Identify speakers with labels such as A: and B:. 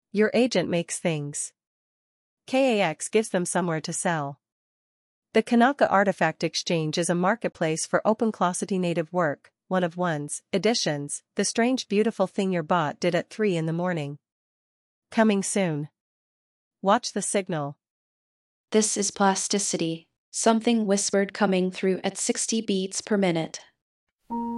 A: Your agent makes things. KAX gives them somewhere to sell. The Kanaka Artifact Exchange is a marketplace for OpenClossity native work, one of one's editions, the strange beautiful thing your bot did at 3 in the morning. Coming soon. Watch the signal.
B: This is plasticity. Something whispered coming through at 60 beats per minute.